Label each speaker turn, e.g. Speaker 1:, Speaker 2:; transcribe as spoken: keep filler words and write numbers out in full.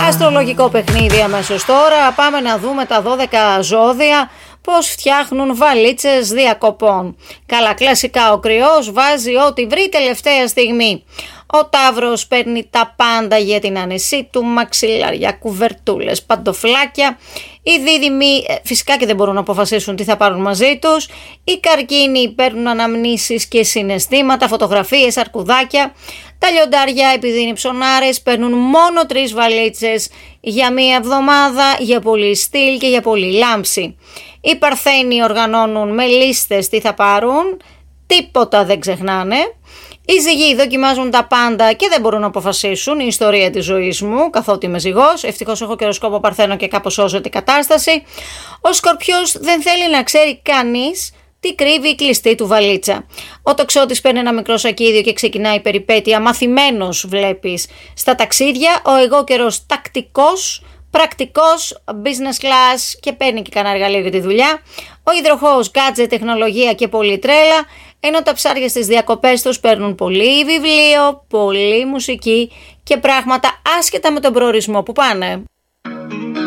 Speaker 1: Αστρολογικό παιχνίδι αμέσως τώρα. Πάμε να δούμε τα δώδεκα ζώδια πώς φτιάχνουν βαλίτσες διακοπών. Καλά, κλασικά ο Κρυός βάζει ό,τι βρει τελευταία στιγμή. Ο Ταύρος παίρνει τα πάντα για την άνεσή του, μαξιλάρια, κουβερτούλες, παντοφλάκια. Οι Δίδυμοι φυσικά και δεν μπορούν να αποφασίσουν τι θα πάρουν μαζί τους. Οι Καρκίνοι παίρνουν αναμνήσεις και συναισθήματα, φωτογραφίες, αρκουδάκια. Τα Λιοντάρια, επειδή είναι ψωνάρες, παίρνουν μόνο τρεις βαλίτσες για μία εβδομάδα, για πολύ στυλ και για πολύ λάμψη. Οι Παρθένοι οργανώνουν με λίστες τι θα πάρουν, τίποτα δεν ξεχνάνε. Οι Ζυγοί δοκιμάζουν τα πάντα και δεν μπορούν να αποφασίσουν. Η ιστορία της ζωής μου, καθότι είμαι ζυγός. Ευτυχώς έχω καιροσκόπο Παρθένο και κάπως σώζεται η κατάσταση. Ο Σκορπιός δεν θέλει να ξέρει κανείς τι κρύβει η κλειστή του βαλίτσα. Ο Τοξότης παίρνει ένα μικρό σακίδιο και ξεκινάει η περιπέτεια. Μαθημένος βλέπεις στα ταξίδια. Ο εγώκερος τακτικός, πρακτικός, business class και παίρνει και κανένα εργαλείο για τη δουλειά. Ο Υδροχόος, gadget, τεχνολογία και πολύ τρέλα. Ενώ τα ψάρια στις διακοπές τους παίρνουν πολύ βιβλίο, πολύ μουσική και πράγματα άσχετα με τον προορισμό που πάνε.